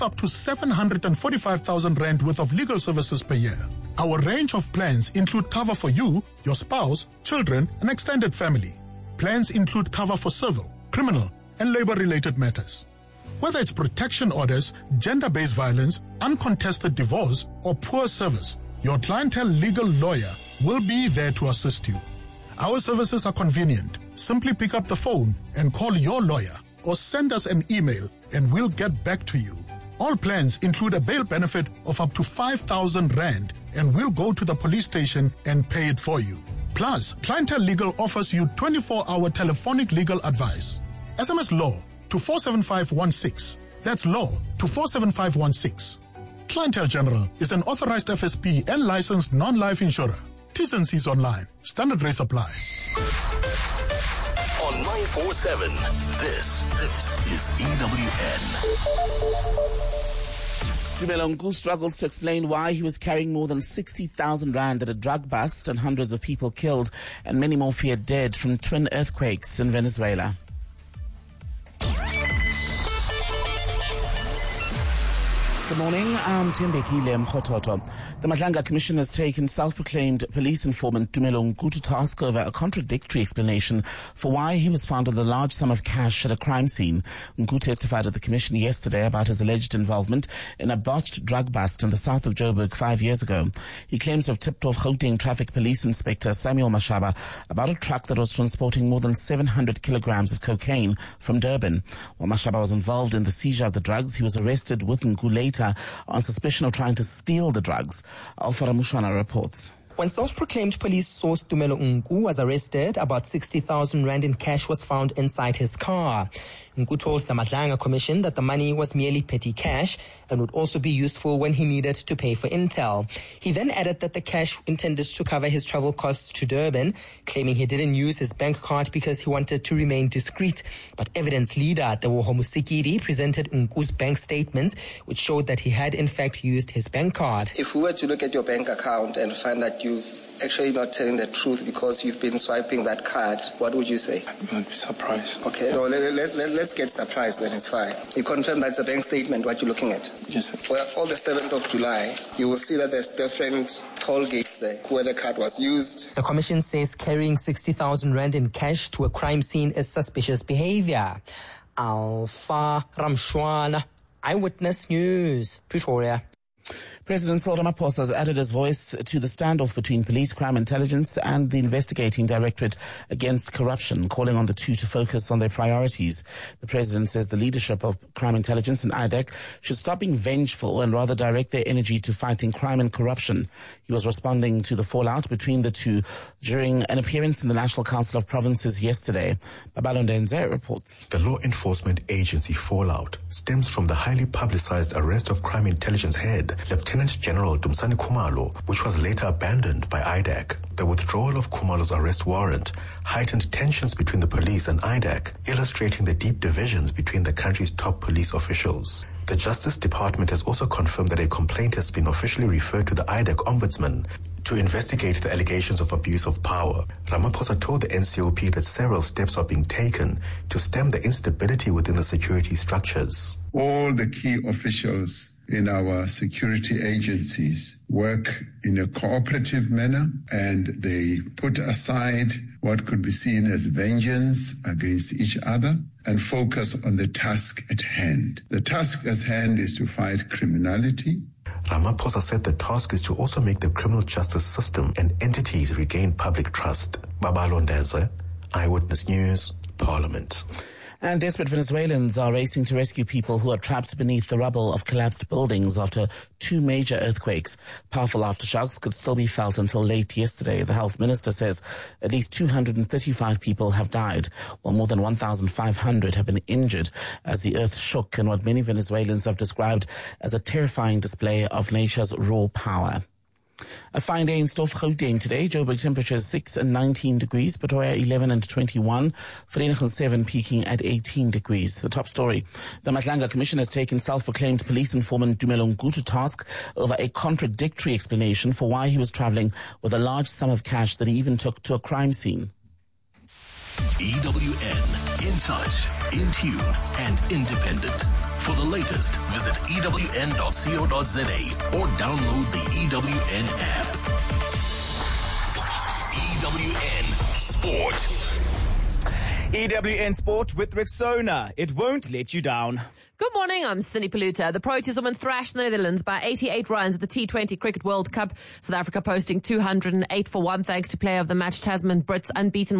up to 745,000 rand worth of legal services per year. Our range of plans include cover for you, your spouse, children, and extended family. Plans include cover for civil, criminal, and labor-related matters. Whether it's protection orders, gender-based violence, uncontested divorce, or poor service, your clientele legal lawyer will be there to assist you. Our services are convenient. Simply pick up the phone and call your lawyer or send us an email and we'll get back to you. All plans include a bail benefit of up to 5,000 rand and we'll go to the police station and pay it for you. Plus, Clientele Legal offers you 24-hour telephonic legal advice. SMS LAW to 47516. That's LAW to 47516. Clientele General is an authorized FSP and licensed non-life insurer. T's and C's online. Standard rates apply. On 947, this is EWN. Tumelo Nku struggles to explain why he was carrying more than 60,000 rand at a drug bust and hundreds of people killed and many more feared dead from twin earthquakes in Venezuela. Good morning, I'm Tembekile Mkhototo. The Madlanga Commission has taken self-proclaimed police informant Tumelo Nku to task over a contradictory explanation for why he was found with a large sum of cash at a crime scene. Nku testified at the Commission yesterday about his alleged involvement in a botched drug bust in the south of Joburg 5 years ago. He claims to have tipped off Gauteng Traffic Police Inspector Samuel Mashaba about a truck that was transporting more than 700 kilograms of cocaine from Durban. While Mashaba was involved in the seizure of the drugs, he was arrested with Nku later on suspicion of trying to steal the drugs. Alfara Mushwana reports. When self-proclaimed police source Tumelo Nku was arrested, about 60,000 rand in cash was found inside his car. Nku told the Madlanga Commission that the money was merely petty cash and would also be useful when he needed to pay for intel. He then added that the cash intended to cover his travel costs to Durban, claiming he didn't use his bank card because he wanted to remain discreet. But evidence leader Teboho Musikiri presented Nku's bank statements, which showed that he had in fact used his bank card. If we were to look at your bank account and find that you've actually not telling the truth because you've been swiping that card, what would you say? I would be surprised. Okay, no, let's get surprised, then it's fine. You confirm that's a bank statement, what you're looking at? Yes, sir. Well, on the 7th of July, you will see that there's different toll gates there where the card was used. The Commission says carrying 60,000 rand in cash to a crime scene is suspicious behavior. Alpha Ramshwana, Eyewitness News, Pretoria. President Cyril Ramaphosa has added his voice to the standoff between police, crime intelligence and the investigating Directorate Against Corruption, calling on the two to focus on their priorities. The president says the leadership of crime intelligence and IDEC should stop being vengeful and rather direct their energy to fighting crime and corruption. He was responding to the fallout between the two during an appearance in the National Council of Provinces yesterday. Babalo Ndenze reports. The law enforcement agency fallout stems from the highly publicized arrest of crime intelligence head, Lieutenant General Dumsani Khumalo, which was later abandoned by IDEC. The withdrawal of Khumalo's arrest warrant heightened tensions between the police and IDEC, illustrating the deep divisions between the country's top police officials. The Justice Department has also confirmed that a complaint has been officially referred to the IDEC Ombudsman to investigate the allegations of abuse of power. Ramaphosa told the NCOP that several steps are being taken to stem the instability within the security structures. All the key officials in our security agencies work in a cooperative manner, and they put aside what could be seen as vengeance against each other and focus on the task at hand. The task at hand is to fight criminality. Ramaphosa said the task is to also make the criminal justice system and entities regain public trust. Babalo Ndeze, Eyewitness News, Parliament. And desperate Venezuelans are racing to rescue people who are trapped beneath the rubble of collapsed buildings after two major earthquakes. Powerful aftershocks could still be felt until late yesterday. The health minister says at least 235 people have died, while more than 1,500 have been injured as the earth shook in what many Venezuelans have described as a terrifying display of nature's raw power. A fine day in store for Gauteng today. Joburg temperatures 6 and 19 degrees. Pretoria 11 and 21. Vereeniging 7 peaking at 18 degrees. The top story. The Madlanga Commission has taken self-proclaimed police informant Tumelo Nku to task over a contradictory explanation for why he was traveling with a large sum of cash that he even took to a crime scene. EWN, in touch, in tune, and independent. For the latest, visit ewn.co.za or download the EWN app. EWN Sport. EWN Sport with Rexona. It won't let you down. Good morning, I'm Cindy Paluta. The Proteas women thrashed the Netherlands by 88 runs at the T20 Cricket World Cup. South Africa posting 208 for 1 thanks to player of the match Tasman Brits, unbeaten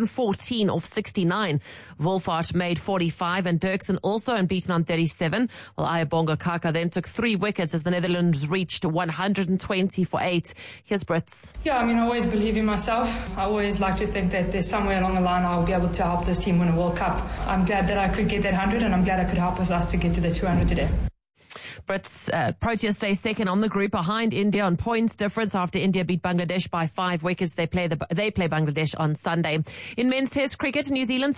114 off 69. Wolfart made 45 and Dirksen also unbeaten on 37, while Ayabonga Kaka then took 3 wickets as the Netherlands reached 120 for 8. Here's Brits. Yeah, I always believe in myself. I always like to think that there's somewhere along the line I'll be able to help this team win a World Cup. I'm glad that I could get that 100 and I'm glad I could help us to get to the 200 today. Brits Proteas stay second on the group behind India on points difference after India beat Bangladesh by 5 wickets. They play Bangladesh on Sunday. In men's test cricket, New Zealand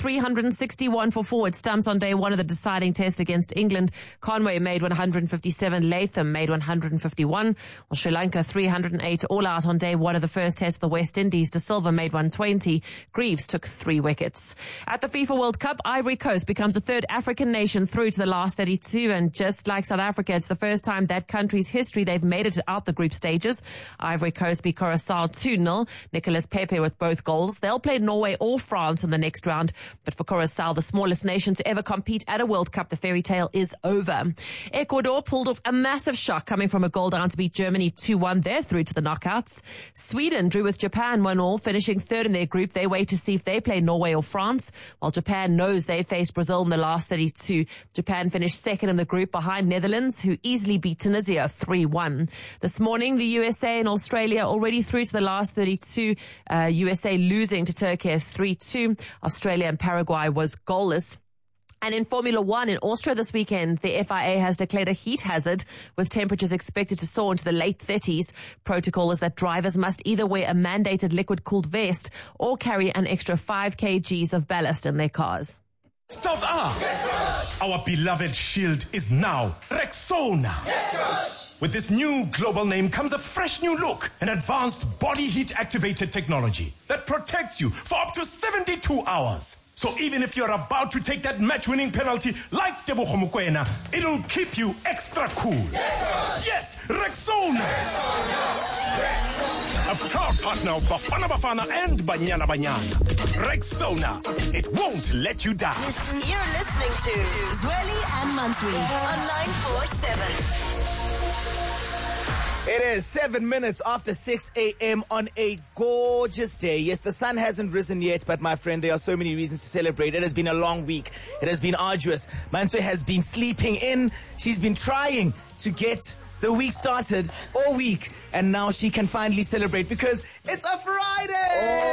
361 for forward stumps on day 1 of the deciding test against England. Conway made 157, Latham made 151, while Sri Lanka 308 all out on day 1 of the first test of the West Indies. De Silva made 120. Greaves took 3 wickets. At the FIFA World Cup, Ivory Coast becomes the third African nation through to the last 32, and just like South Africa, it's the first time that country's history they've made it out the group stages. Ivory Coast beat Curacao 2-0. Nicolas Pepe with both goals. They'll play Norway or France in the next round. But for Curacao, the smallest nation to ever compete at a World Cup, the fairy tale is over. Ecuador pulled off a massive shock coming from a goal down to beat Germany 2-1. They're through to the knockouts. Sweden drew with Japan 1-1, finishing third in their group. They wait to see if they play Norway or France, while Japan knows they face Brazil in the last 32. Japan finished second in the group behind Netherlands, who easily beat Tunisia 3-1. This morning, the USA and Australia already through to the last 32. USA losing to Turkey 3-2. Australia and Paraguay was goalless. And in Formula One in Austria this weekend, the FIA has declared a heat hazard with temperatures expected to soar into the late 30s. Protocol is that drivers must either wear a mandated liquid-cooled vest or carry an extra 5 kgs of ballast in their cars. South Ark, yes, our beloved shield is now Rexona. Yes, with this new global name comes a fresh new look, an advanced body heat activated technology that protects you for up to 72 hours. So even if you're about to take that match-winning penalty like Tebogo Mokoena, it'll keep you extra cool. Yes, Rexona. A proud partner of Bafana Bafana and Banyana Banyana. Rexona, it won't let you down. You're listening to Zweli and Mansui on 947. It is 7 minutes after 6 a.m. on a gorgeous day. Yes, the sun hasn't risen yet, but my friend, there are so many reasons to celebrate. It has been a long week. It has been arduous. Mansui has been sleeping in. She's been trying to get the week started all week, and now she can finally celebrate because it's a Friday!